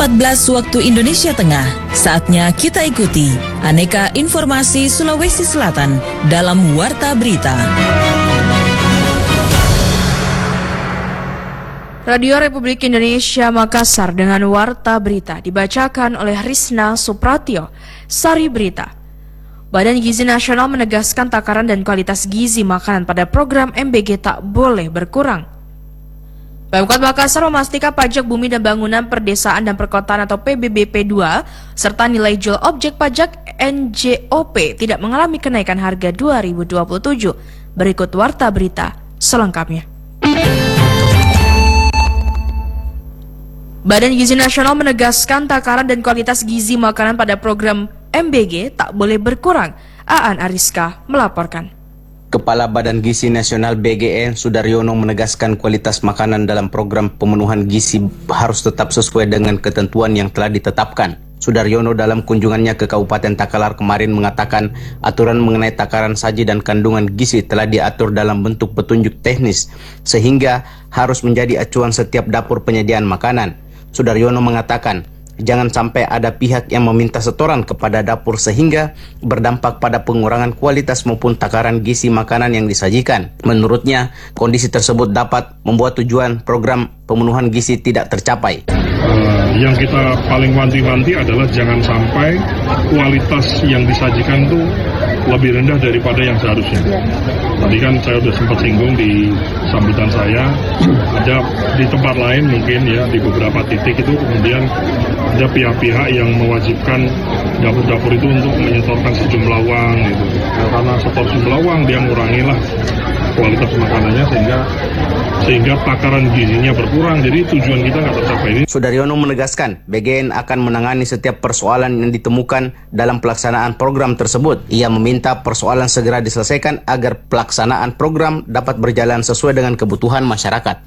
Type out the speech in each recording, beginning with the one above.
14 waktu Indonesia Tengah. Saatnya kita ikuti aneka informasi Sulawesi Selatan dalam Warta Berita. Radio Republik Indonesia Makassar dengan Warta Berita dibacakan oleh Risna Supratio. Sari Berita. Badan Gizi Nasional menegaskan takaran dan kualitas gizi makanan pada program MBG tak boleh berkurang. Pemkot Makassar memastikan pajak bumi dan bangunan perdesaan dan perkotaan atau PBBP 2 serta nilai jual objek pajak NJOP tidak mengalami kenaikan harga 2027. Berikut Warta Berita selengkapnya. Badan Gizi Nasional menegaskan takaran dan kualitas gizi makanan pada program MBG tak boleh berkurang. Aan Ariska melaporkan. Kepala Badan Gizi Nasional BGN Sudaryono menegaskan kualitas makanan dalam program pemenuhan gizi harus tetap sesuai dengan ketentuan yang telah ditetapkan. Sudaryono dalam kunjungannya ke Kabupaten Takalar kemarin mengatakan aturan mengenai takaran saji dan kandungan gizi telah diatur dalam bentuk petunjuk teknis sehingga harus menjadi acuan setiap dapur penyediaan makanan. Sudaryono mengatakan, jangan sampai ada pihak yang meminta setoran kepada dapur sehingga berdampak pada pengurangan kualitas maupun takaran gizi makanan yang disajikan. Menurutnya, kondisi tersebut dapat membuat tujuan program pemenuhan gizi tidak tercapai. Yang kita paling wanti-wanti adalah jangan sampai kualitas yang disajikan itu lebih rendah daripada yang seharusnya. Tadi kan saya sudah sempat singgung di sambutan saya, ada di tempat lain mungkin ya, di beberapa titik itu kemudian ada pihak-pihak yang mewajibkan dapur-dapur itu untuk menyetorkan sejumlah uang gitu. Karena setor sejumlah uang dia ngurangilah kualitas makanannya sehingga takaran gizinya berkurang, jadi tujuan kita nggak tercapai. Ini Sudaryono menegaskan BGN akan menangani setiap persoalan yang ditemukan dalam pelaksanaan program tersebut. Ia meminta persoalan segera diselesaikan agar pelaksanaan program dapat berjalan sesuai dengan kebutuhan masyarakat.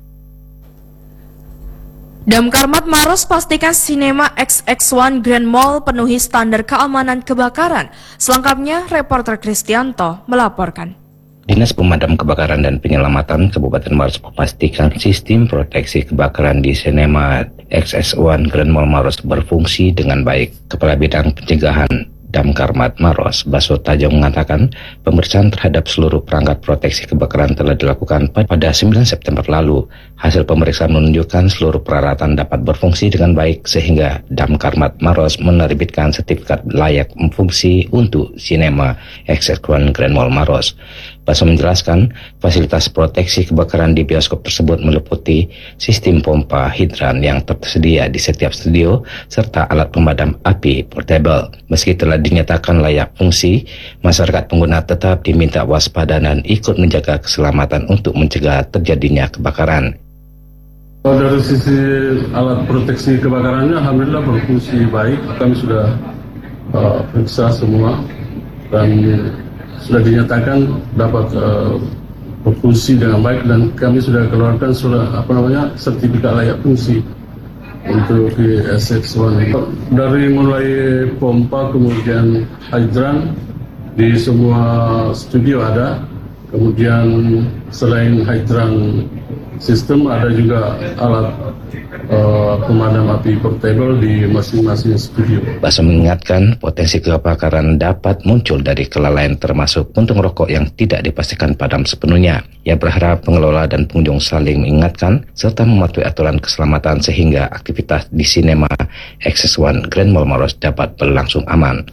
Damkarmat Maros pastikan Sinema XX1 Grand Mall penuhi standar keamanan kebakaran. Selengkapnya, reporter Kristianto melaporkan. Dinas Pemadam Kebakaran dan Penyelamatan Kabupaten Maros memastikan sistem proteksi kebakaran di Sinema XX1 Grand Mall Maros berfungsi dengan baik. Kepala Bidang Pencegahan Damkarmat Maros, Baso Tajong mengatakan pemeriksaan terhadap seluruh perangkat proteksi kebakaran telah dilakukan pada 9 September lalu. Hasil pemeriksaan menunjukkan seluruh peralatan dapat berfungsi dengan baik sehingga Damkarmat Maros menerbitkan sertifikat layak fungsi untuk Sinema XX1 Grand Mall Maros. Baso menjelaskan fasilitas proteksi kebakaran di bioskop tersebut meliputi sistem pompa hidran yang tersedia di setiap studio serta alat pemadam api portable. Meski telah dinyatakan layak fungsi, masyarakat pengguna tetap diminta waspada dan ikut menjaga keselamatan untuk mencegah terjadinya kebakaran. Dari sisi alat proteksi kebakarannya, alhamdulillah berfungsi baik. Kami sudah periksa semua dan sudah dinyatakan dapat berfungsi dengan baik dan kami sudah keluarkan sertifikat layak fungsi untuk di SX1. Dari mulai pompa kemudian hidran di semua studio ada, kemudian selain hidran sistem ada juga alat pemadam api portable di masing-masing studio. Baso mengingatkan potensi kebakaran dapat muncul dari kelalaian termasuk puntung rokok yang tidak dipastikan padam sepenuhnya. Ia berharap pengelola dan pengunjung saling mengingatkan serta mematuhi aturan keselamatan sehingga aktivitas di Sinema XX1 Grand Mall Maros dapat berlangsung aman.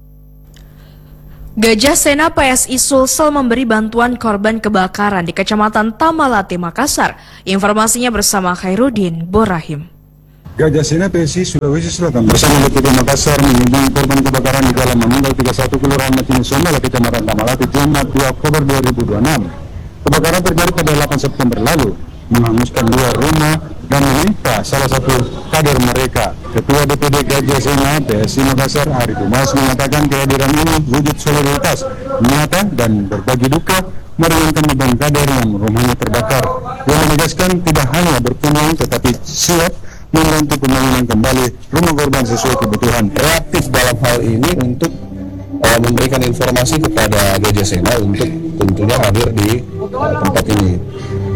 Gajah Sena PSI Sulsel memberi bantuan korban kebakaran di Kecamatan Tamalate, Makassar. Informasinya bersama Khairuddin Borahim. Gajah Sena PSI Sulawesi Selatan bersama DPD Makassar mengunjungi korban kebakaran di Jalan Manunggal 31 Kelurahan Matinus Sombala, Kecamatan Tamalate, Jumat 2 Oktober 2026. Kebakaran terjadi pada 8 September lalu, menghanguskan 2 rumah dan menimpa salah satu kader mereka. Ketua DPD Gajah Sena PSI Makassar, Arif Umas, mengatakan kehadiran ini wujud solidaritas nyata dan berbagi duka meringankan beban kader yang rumahnya terbakar. Dia menegaskan tidak hanya berkunjung tetapi siap membantu pembangunan kembali rumah korban sesuai kebutuhan. Reaktif dalam hal ini untuk memberikan informasi kepada Gajah Sena untuk tentunya hadir di tempat ini.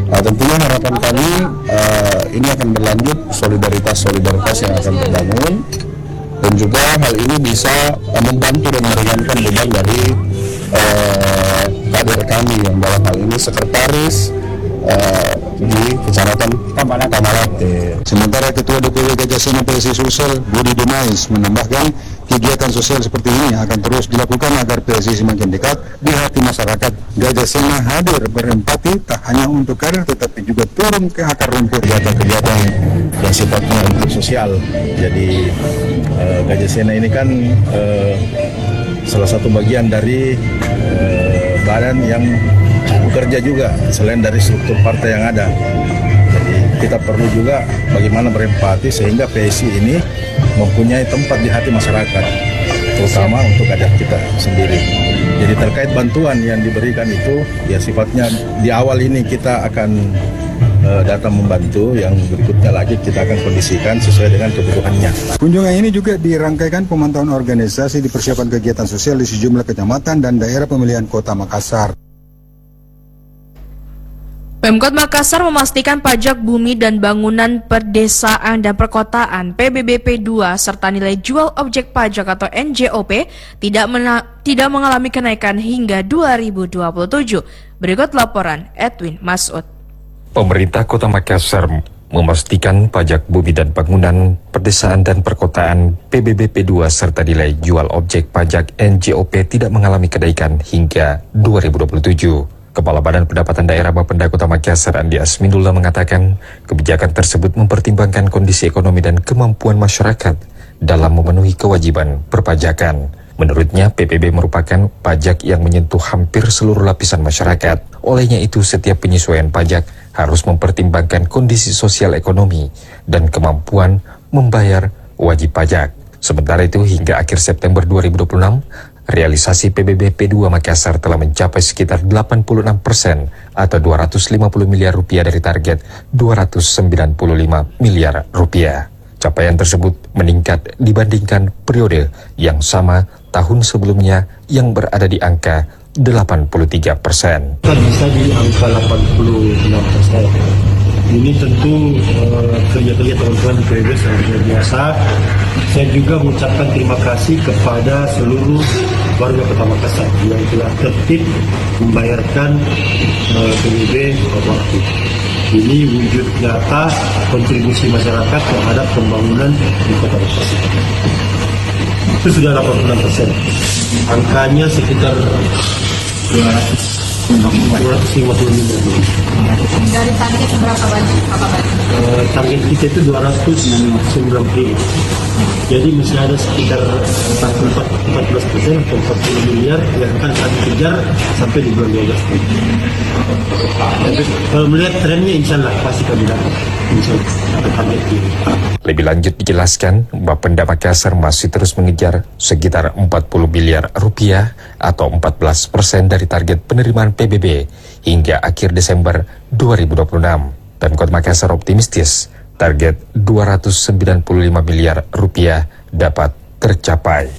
Tentunya harapan kami ini akan berlanjut, solidaritas yang akan terbangun, dan juga hal ini bisa membantu dan meringankan beban dari kader kami yang dalam hal ini sekretaris di Kecamatan Tamalate. Sementara Ketua DPW Gajah Sena PSI Sulsel Budi Demais menambahkan kegiatan sosial seperti ini akan terus dilakukan agar PSI semakin dekat di hati masyarakat. Gajah Sena hadir berempati tak hanya untuk kader tetapi juga turun ke akar rumput. Kegiatan yang sifatnya untuk sosial. Jadi Gajah Sena ini kan salah satu bagian dari badan yang bekerja juga selain dari struktur partai yang ada. Jadi kita perlu juga bagaimana berempati sehingga PSI ini mempunyai tempat di hati masyarakat, terutama untuk kader kita sendiri. Jadi terkait bantuan yang diberikan itu ya sifatnya di awal ini kita akan datang membantu, yang berikutnya lagi kita akan kondisikan sesuai dengan kebutuhannya. Kunjungan ini juga dirangkaikan pemantauan organisasi di persiapan kegiatan sosial di sejumlah kecamatan dan daerah pemilihan Kota Makassar. Pemkot Makassar memastikan pajak bumi dan bangunan perdesaan dan perkotaan PBBP 2 serta nilai jual objek pajak atau NJOP tidak mengalami kenaikan hingga 2027. Berikut laporan Edwin Masud. Pemerintah Kota Makassar memastikan pajak bumi dan bangunan perdesaan dan perkotaan PBBP 2 serta nilai jual objek pajak NJOP tidak mengalami kenaikan hingga 2027. Kepala Badan Pendapatan Daerah Bapenda Kota Makassar Andi Asmindullah mengatakan kebijakan tersebut mempertimbangkan kondisi ekonomi dan kemampuan masyarakat dalam memenuhi kewajiban perpajakan. Menurutnya, PPB merupakan pajak yang menyentuh hampir seluruh lapisan masyarakat. Olehnya itu, setiap penyesuaian pajak harus mempertimbangkan kondisi sosial ekonomi dan kemampuan membayar wajib pajak. Sementara itu, hingga akhir September 2026, realisasi PBBP 2 Makassar telah mencapai sekitar 86% atau 250 miliar rupiah dari target 295 miliar rupiah. Capaian tersebut meningkat dibandingkan periode yang sama tahun sebelumnya yang berada di angka 83%. Bisa di angka 86%. Ini tentu kerja-kerja teman-teman PBB sangat biasa. Saya juga mengucapkan terima kasih kepada seluruh warga Kota Makassar yang telah tertib membayarkan PBB tepat waktu. Ini wujud nyata kontribusi masyarakat terhadap pembangunan di Kota Makassar. Itu sudah 86%. Angkanya sekitar 250 miliar. Dari target berapa banyak? Target kita itu 290. Jadi masih ada sekitar 14% atau 40 miliar yang akan kami kejar sampai di bulan 12. Tapi kalau melihat trennya insya Allah pasti kami dapat. Insya Allah target ini. Lebih lanjut dijelaskan, Bapenda Makassar masih terus mengejar sekitar 40 miliar rupiah atau 14% dari target penerimaan PBB hingga akhir Desember 2026. Pemkot Makassar optimistis target 295 miliar rupiah dapat tercapai.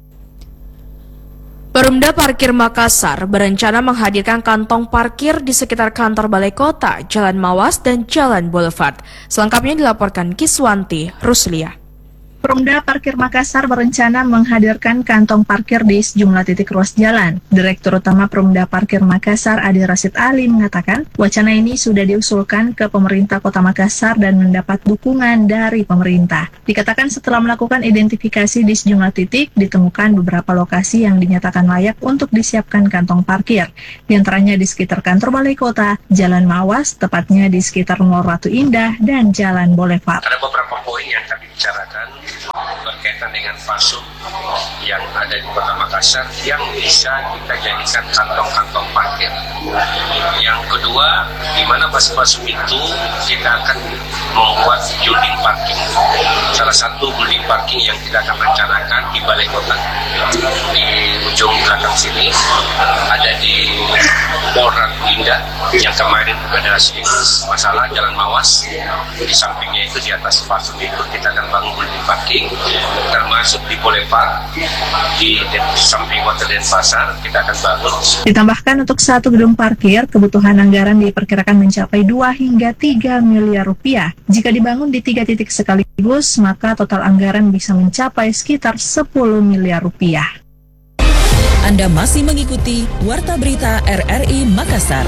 Perumda Parkir Makassar berencana menghadirkan kantong parkir di sekitar kantor Balai Kota, Jalan Mawas, dan Jalan Boulevard. Selengkapnya dilaporkan Kiswanti Ruslia. Perumda Parkir Makassar berencana menghadirkan kantong parkir di sejumlah titik ruas jalan. Direktur Utama Perumda Parkir Makassar Adi Rasid Ali mengatakan, wacana ini sudah diusulkan ke pemerintah Kota Makassar dan mendapat dukungan dari pemerintah. Dikatakan setelah melakukan identifikasi di sejumlah titik, ditemukan beberapa lokasi yang dinyatakan layak untuk disiapkan kantong parkir. Di antaranya di sekitar kantor Balai Kota, Jalan Mawas, tepatnya di sekitar Mall Ratu Indah, dan Jalan Boulevard. Ada beberapa poin yang kami bicarakan berkaitan dengan fasum yang ada di Kota Makassar yang bisa kita jadikan kantong-kantong parkir. Yang kedua, di mana fasum itu kita akan membuat building parking. Salah satu building parking yang kita akan rencanakan di Balai Kota, di ujung belakang sini ada di Morat Indah yang kemarin ada masalah jalan Mawas. Di sampingnya itu di atas Fasum itu kita akan bangun di parking, termasuk di Boulevard di samping Hotel Denpasar kita akan bangun. Ditambahkan untuk satu gedung parkir, kebutuhan anggaran diperkirakan mencapai 2 hingga 3 miliar rupiah. Jika dibangun di 3 titik sekaligus, maka total anggaran bisa mencapai sekitar 10 miliar rupiah. Anda masih mengikuti Warta Berita RRI Makassar.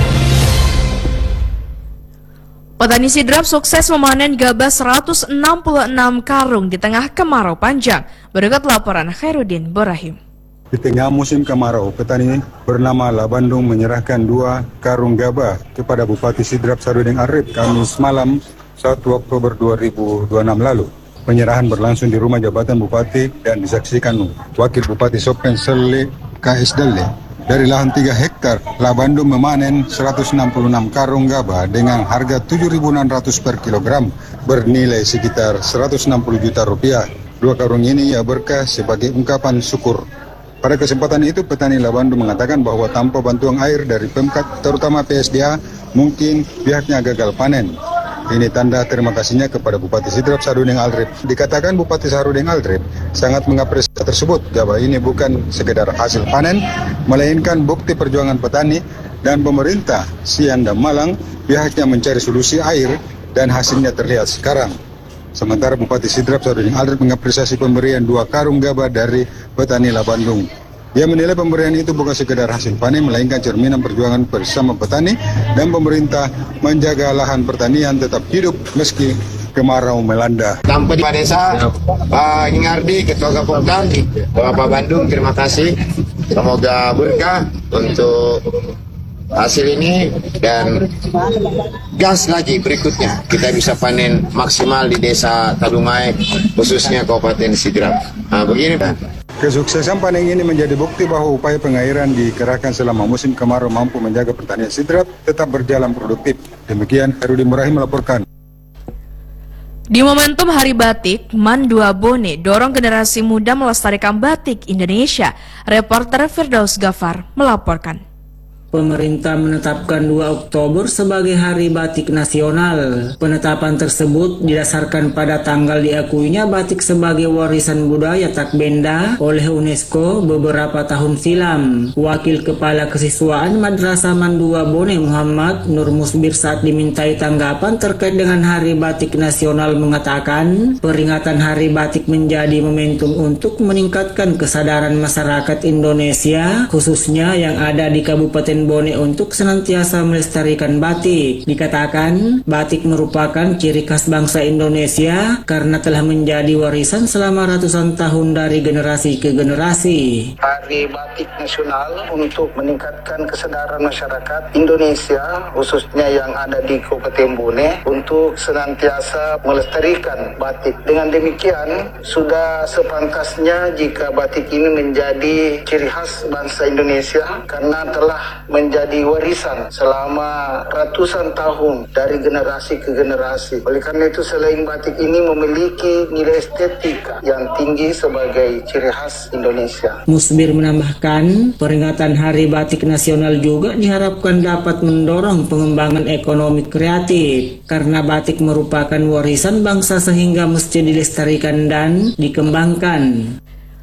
Petani sidrap sukses memanen gabah 166 karung di tengah kemarau panjang. Berikut laporan Khairuddin Borahim. Di tengah musim kemarau, petani bernama Labandung menyerahkan 2 karung gabah kepada Bupati Sidrap Sarudin Arif Kamis malam 1 Oktober 2026 lalu. Penyerahan berlangsung di rumah jabatan Bupati dan disaksikan Wakil Bupati Sopen Sele KS Dalle. Dari lahan 3 hektar, Labandung memanen 166 karung gabah dengan harga 7.600 per kilogram, bernilai sekitar 160 juta rupiah. 2 karung ini ia berkah sebagai ungkapan syukur. Pada kesempatan itu, petani Labandung mengatakan bahwa tanpa bantuan air dari Pemkab, terutama PSDA, mungkin pihaknya gagal panen. Ini tanda terima kasihnya kepada Bupati Sidrap Sarudin Aldrip. Dikatakan Bupati Sarudin Aldrip sangat mengapresiasi tersebut. Gabah ini bukan sekedar hasil panen, melainkan bukti perjuangan petani dan pemerintah Sian dan Malang. Pihaknya mencari solusi air dan hasilnya terlihat sekarang. Sementara Bupati Sidrap Sarudin Aldrip mengapresiasi pemberian 2 karung gabah dari petani Labandung. Ia menilai pemberian itu bukan sekedar hasil panen, melainkan cerminan perjuangan bersama petani dan pemerintah menjaga lahan pertanian tetap hidup meski kemarau melanda. Tanpa di Desa, Pak Ingardi, Ketua Gapokdan, Bapak Bandung, terima kasih. Semoga berkah untuk hasil ini dan gas lagi berikutnya. Kita bisa panen maksimal di Desa Talumai, khususnya Kabupaten Sidrap. Nah, begini Pak. Kesuksesan panen ini menjadi bukti bahwa upaya pengairan dikerahkan selama musim kemarau mampu menjaga pertanian Sidrap tetap berjalan produktif. Demikian Khairuddin Borahim melaporkan. Di momentum Hari Batik, Mandua Bone dorong generasi muda melestarikan batik Indonesia. Reporter Firdaus Gafar melaporkan. Pemerintah menetapkan 2 Oktober sebagai Hari Batik Nasional. Penetapan tersebut didasarkan pada tanggal diakuinya batik sebagai warisan budaya tak benda oleh UNESCO beberapa tahun silam. Wakil Kepala Kesiswaan Madrasah Mandua Bone Muhammad Nur Musbir saat dimintai tanggapan terkait dengan Hari Batik Nasional mengatakan, peringatan Hari Batik menjadi momentum untuk meningkatkan kesadaran masyarakat Indonesia, khususnya yang ada di Kabupaten Bone untuk senantiasa melestarikan batik. Dikatakan, batik merupakan ciri khas bangsa Indonesia karena telah menjadi warisan selama ratusan tahun dari generasi ke generasi. Hari Batik Nasional untuk meningkatkan kesadaran masyarakat Indonesia, khususnya yang ada di Kabupaten Bone, untuk senantiasa melestarikan batik. Dengan demikian, sudah sepantasnya jika batik ini menjadi ciri khas bangsa Indonesia karena telah menjadi warisan selama ratusan tahun dari generasi ke generasi. Oleh karena itu, selain batik ini memiliki nilai estetika yang tinggi sebagai ciri khas Indonesia. Musbir menambahkan, peringatan Hari Batik Nasional juga diharapkan dapat mendorong pengembangan ekonomi kreatif karena batik merupakan warisan bangsa sehingga mesti dilestarikan dan dikembangkan.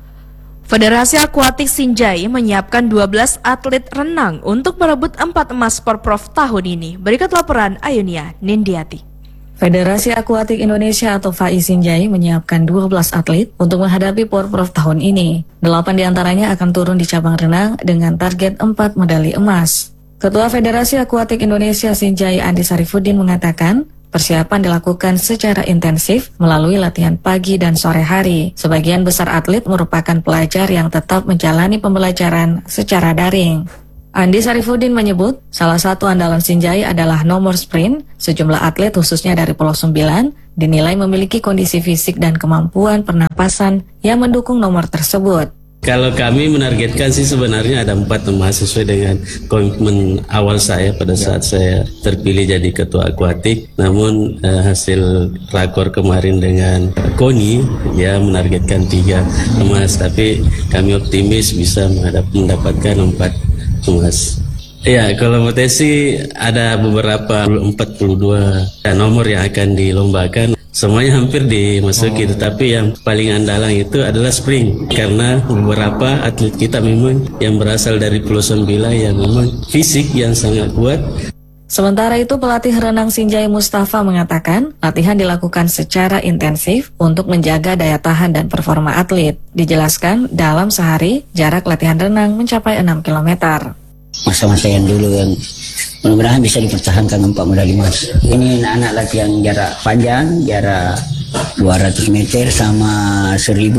Federasi Akuatik Sinjai menyiapkan 12 atlet renang untuk merebut 4 emas Porprov tahun ini. Berikut laporan Ayunia Nindiati. Federasi Akuatik Indonesia atau FAI Sinjai menyiapkan 12 atlet untuk menghadapi Porprov tahun ini. 8 diantaranya akan turun di cabang renang dengan target 4 medali emas. Ketua Federasi Akuatik Indonesia Sinjai Andi Sarifuddin mengatakan, persiapan dilakukan secara intensif melalui latihan pagi dan sore hari. Sebagian besar atlet merupakan pelajar yang tetap menjalani pembelajaran secara daring. Andi Sarifuddin menyebut, salah satu andalan Sinjai adalah nomor sprint. Sejumlah atlet khususnya dari Pulau 9 dinilai memiliki kondisi fisik dan kemampuan pernapasan yang mendukung nomor tersebut. Kalau kami menargetkan sih sebenarnya ada 4 emas sesuai dengan komitmen awal saya pada saat saya terpilih jadi ketua akuatik. Namun hasil rakor kemarin dengan KONI ya menargetkan 3 emas, tapi kami optimis bisa mendapatkan 4 emas. Ya, kalau Motesi ada beberapa 42 nomor yang akan dilombakan. Semuanya hampir dimasuki, tetapi yang paling andalan itu adalah sprint. Karena beberapa atlet kita memang yang berasal dari Pulau Sambila yang memang fisik yang sangat kuat. Sementara itu, pelatih renang Sinjai Mustafa mengatakan latihan dilakukan secara intensif untuk menjaga daya tahan dan performa atlet. Dijelaskan, dalam sehari jarak latihan renang mencapai 6 km. Masa-masa yang dulu yang mudah-mudahan bisa dipertahankan 4 medali emas. Ini anak-anak latihan jarak panjang, jarak 200 meter sama 1000,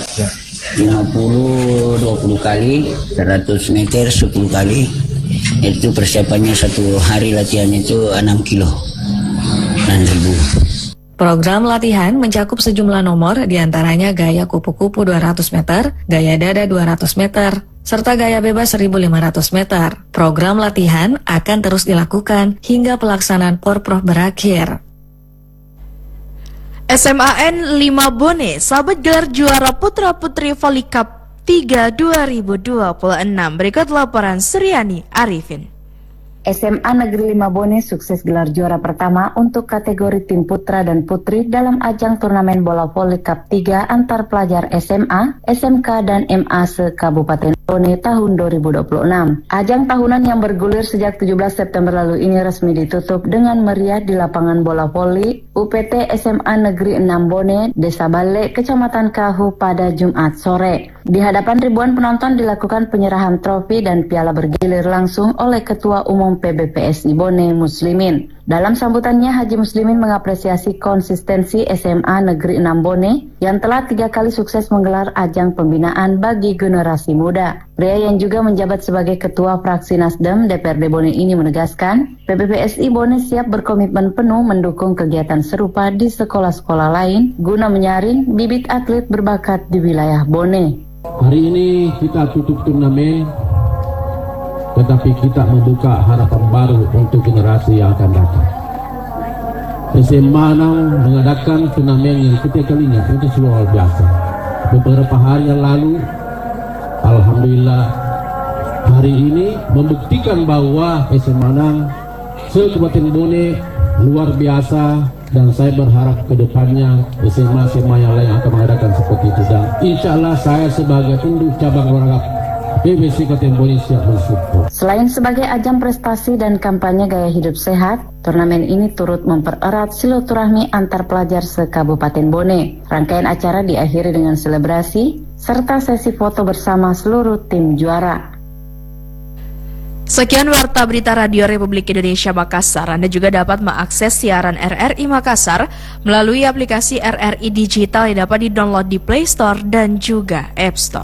50 20 kali, 100 meter 10 kali. Itu persiapannya 1 hari latihan itu 6 kilo, 6.000. Program latihan mencakup sejumlah nomor, diantaranya gaya kupu-kupu 200 meter, gaya dada 200 meter, serta gaya bebas 1.500 meter. Program latihan akan terus dilakukan hingga pelaksanaan Porprov berakhir. SMAN 5 Bone sabet gelar juara putra-putri Volley Cup 3 2026. Berikut laporan Suryani Arifin. SMA Negeri 5 Bone sukses gelar juara pertama untuk kategori tim putra dan putri dalam ajang turnamen bola voli Cup 3 antar pelajar SMA, SMK, dan MA se-Kabupaten Bone tahun 2026. Ajang tahunan yang bergulir sejak 17 September lalu ini resmi ditutup dengan meriah di lapangan bola voli UPT SMA Negeri 6 Bone, Desa Bale, Kecamatan Kahu pada Jumat sore. Di hadapan ribuan penonton dilakukan penyerahan trofi dan piala bergilir langsung oleh Ketua Umum PBPSI Bone Muslimin. Dalam sambutannya, Haji Muslimin mengapresiasi konsistensi SMA Negeri 6 Bone yang telah 3 kali sukses menggelar ajang pembinaan bagi generasi muda. Pria yang juga menjabat sebagai Ketua Fraksi Nasdem DPRD Bone ini menegaskan, PBPSI Bone siap berkomitmen penuh mendukung kegiatan serupa di sekolah-sekolah lain guna menyaring bibit atlet berbakat di wilayah Bone. Hari ini kita tutup turnamen, tetapi kita membuka harapan baru untuk generasi yang akan datang. SMA mengadakan turnamen yang ketiga kalinya, itu luar biasa. Beberapa hari yang lalu, alhamdulillah, hari ini membuktikan bahwa SMA se-Kabupaten Bone luar biasa, dan saya berharap ke depannya SMA yang lain akan mengadakan seperti itu. Dan insya Allah saya sebagai induk cabang olahraga PBC Kabupaten Bone siap mensupport. Selain sebagai ajang prestasi dan kampanye gaya hidup sehat, turnamen ini turut mempererat silaturahmi antar pelajar se-Kabupaten Bone. Rangkaian acara diakhiri dengan selebrasi serta sesi foto bersama seluruh tim juara. Sekian Warta Berita Radio Republik Indonesia Makassar. Anda juga dapat mengakses siaran RRI Makassar melalui aplikasi RRI Digital yang dapat di-download di Play Store dan juga App Store.